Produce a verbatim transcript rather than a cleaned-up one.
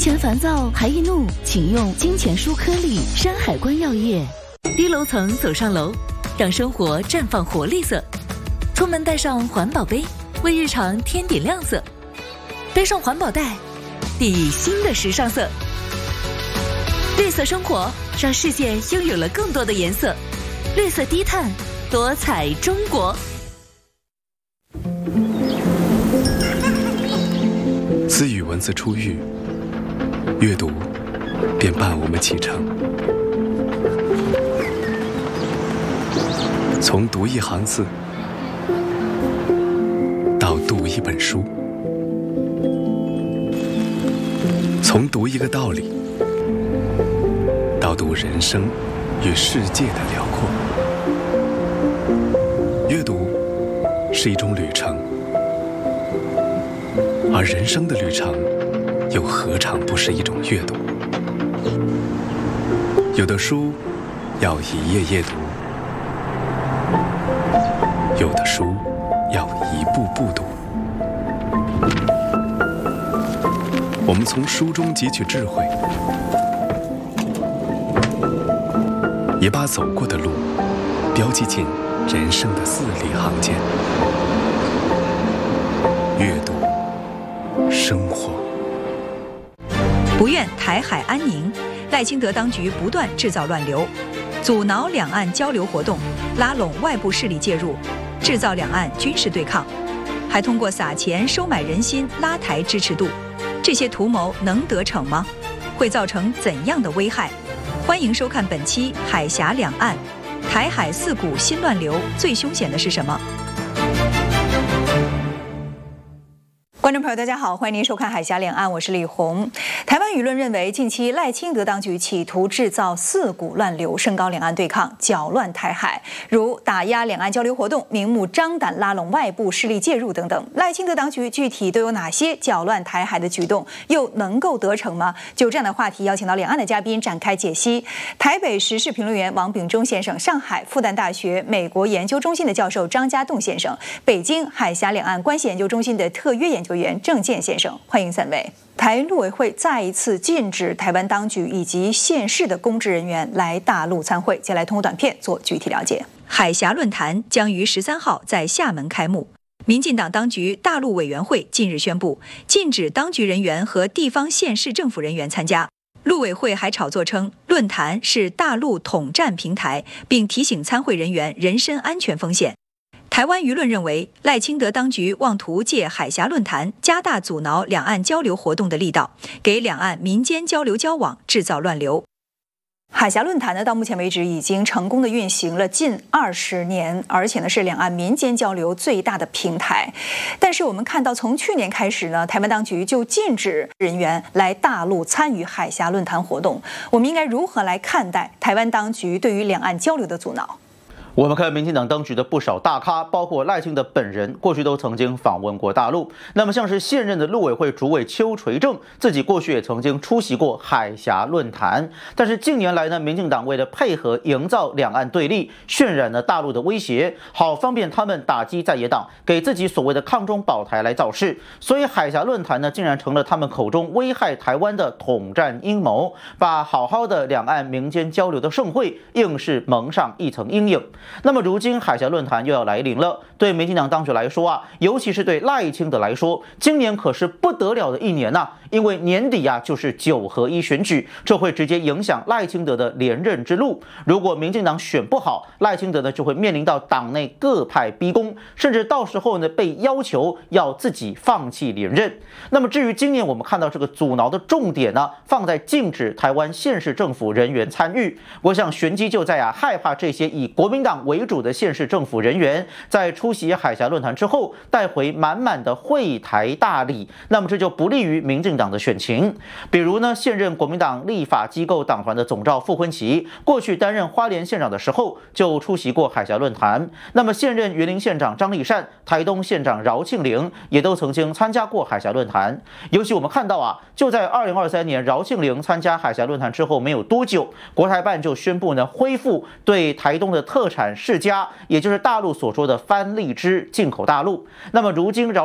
前烦躁还易怒，请用金钱舒颗粒山海关药业。低楼层走上楼，让生活绽放活力色。出门带上环保杯，为日常添点亮色。背上环保袋，定义新的时尚色。绿色生活，让世界拥有了更多的颜色。绿色低碳，多彩中国。 自与文字初遇，阅读便伴我们启程。从读一行字到读一本书，从读一个道理到读人生与世界的辽阔。阅读是一种旅程，而人生的旅程又何尝不是一种阅读？有的书要一页页读，有的书要一步步读。我们从书中汲取智慧，也把走过的路标记进人生的字里行间。阅读，生活。 不愿台海安宁，赖清德当局不断制造乱流，阻挠两岸交流活动，拉拢外部势力介入，制造两岸军事对抗，还通过撒钱收买人心，拉抬支持度。这些图谋能得逞吗？会造成怎样的危害？欢迎收看本期《海峡两岸》，台海四股新乱流，最凶险的是什么？观众朋友，大家好，欢迎您收看《海峡两岸》，我是李红。台湾舆论认为，近期赖清德当局企图制造四股乱流，升高两岸对抗，搅乱台海，如打压两岸交流活动，明目张胆拉拢外部势力介入等等。赖清德当局具体都有哪些搅乱台海的举动，又能够得逞吗？就这样的话题，邀请到两岸的嘉宾展开解析。台北时事评论员王炳忠先生，上海复旦大学美国研究中心的教授张家栋先生，北京海峡两岸关系研究中心的特约研究员郑健先生，欢迎三位。台陆委会再一次禁止台湾当局以及县市的公职人员来大陆参会。接下来通过短片做具体了解。海峡论坛将于十三号在厦门开幕。民进党当局大陆委员会近日宣布，禁止当局人员和地方县市政府人员参加。陆委会还炒作称，论坛是大陆统战平台，并提醒参会人员人身安全风险。台湾舆论认为，赖清德当局妄图借海峡论坛加大阻挠两岸交流活动的力道，给两岸民间交流交往制造乱流。海峡论坛呢，到目前为止已经成功的运行了近二十年，而且呢是两岸民间交流最大的平台。但是我们看到，从去年开始呢，台湾当局就禁止人员来大陆参与海峡论坛活动。我们应该如何来看待台湾当局对于两岸交流的阻挠？ 我们看民进党当局的不少大咖，包括赖清德本人，过去都曾经访问过大陆。那么像是现任的陆委会主委邱垂正，自己过去也曾经出席过海峡论坛。但是近年来呢，民进党为了配合营造两岸对立，渲染了大陆的威胁，好方便他们打击在野党，给自己所谓的抗中保台来造势。所以海峡论坛呢，竟然成了他们口中危害台湾的统战阴谋，把好好的两岸民间交流的盛会，硬是蒙上一层阴影。那么如今海峡论坛又要来临了，对民进党当局来说啊，尤其是对赖清德来说，今年可是不得了的一年呐、啊！因为年底啊就是九合一选举，这会直接影响赖清德的连任之路。如果民进党选不好，赖清德呢就会面临到党内各派逼宫，甚至到时候呢被要求要自己放弃连任。那么至于今年我们看到这个阻挠的重点呢，放在禁止台湾县市政府人员参与。我想玄机就在啊，害怕这些以国民党为主的县市政府人员在出席海峡论坛之后，带回满满的会台大礼，那么这就不利于民进党的选情。比如呢，现任国民党立法机构党团的总召傅昆萁，过去担任花莲县长的时候就出席过海峡论坛。那么现任云林县长张丽善、台东县长饶庆铃也都曾经参加过海峡论坛。尤其我们看到啊，就在二零二三年饶庆铃参加海峡论坛之后没有多久，国台办就宣布呢恢复对台东的特产释迦，也就是大陆所说的番荔枝进口大陆。那么如今饶